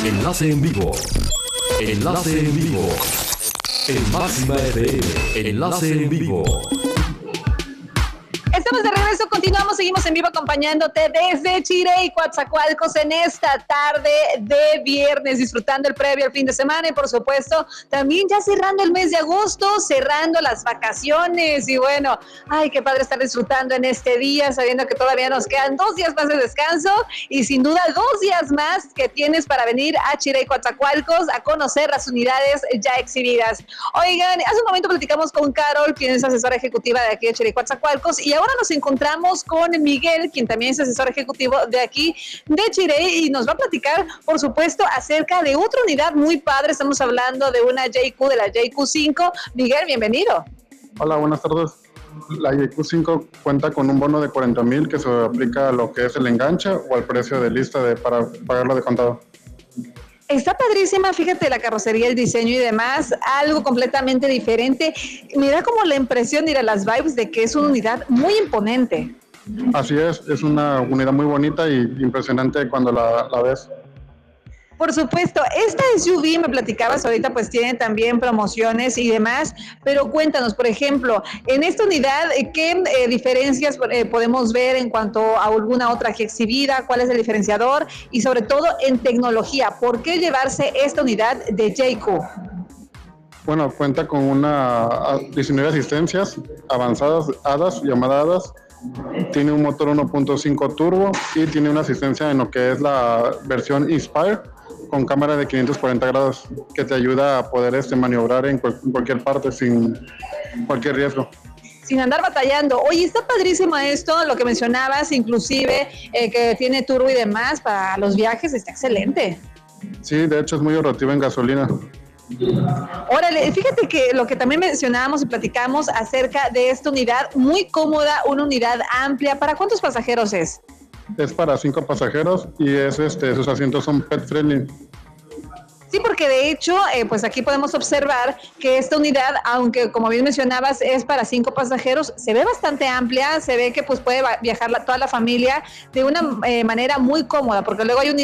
Enlace en vivo. Enlace en vivo. En Máxima FM. Enlace en vivo. Estamos de regreso, continuamos, seguimos en vivo acompañándote desde Chirey, Coatzacoalcos en esta tarde de viernes, disfrutando el previo al fin de semana y por supuesto también ya cerrando el mes de agosto, cerrando las vacaciones y bueno, ay, qué padre estar disfrutando en este día, sabiendo que todavía nos quedan 2 días más de descanso y sin duda 2 días más que tienes para venir a Chirey, Coatzacoalcos a conocer las unidades ya exhibidas. Oigan, hace un momento platicamos con Carol, quien es asesora ejecutiva de aquí de Chirey, Coatzacoalcos, y ahora nos encontramos con Miguel, quien también es asesor ejecutivo de aquí de Chirey y nos va a platicar, por supuesto, acerca de otra unidad muy padre. Estamos hablando de una JQ, de la JQ5. Miguel, bienvenido. Hola, buenas tardes. La JQ5 cuenta con un bono de 40,000 que se aplica a lo que es el enganche o al precio de lista para pagarlo de contado. Está padrísima, fíjate, la carrocería, el diseño y demás, algo completamente diferente. Me da como la impresión, mira, las vibes de que es una unidad muy imponente. Así es una unidad muy bonita y impresionante cuando la ves. Por supuesto, esta SUV, me platicabas ahorita, pues tiene también promociones y demás, pero cuéntanos, por ejemplo, en esta unidad, ¿qué diferencias podemos ver en cuanto a alguna otra aquí exhibida? ¿Cuál es el diferenciador? Y sobre todo en tecnología, ¿por qué llevarse esta unidad de JQ? Bueno, cuenta con 19 asistencias avanzadas, llamadas ADAS. Tiene un motor 1.5 turbo y tiene una asistencia en lo que es la versión Inspire con cámara de 540 grados que te ayuda a poder maniobrar en cualquier parte sin cualquier riesgo. Sin andar batallando. Oye, está padrísimo esto, lo que mencionabas, inclusive que tiene turbo y demás para los viajes, está excelente. Sí, de hecho es muy ahorrativa en gasolina. Órale, fíjate que lo que también mencionábamos y platicamos acerca de esta unidad, muy cómoda, una unidad amplia. ¿Para cuántos pasajeros es? Es para 5 pasajeros y sus asientos son pet friendly. Sí, porque de hecho, pues aquí podemos observar que esta unidad, aunque como bien mencionabas, es para 5 pasajeros, se ve bastante amplia, se ve que pues puede viajar toda la familia de una manera muy cómoda, porque luego hay unidades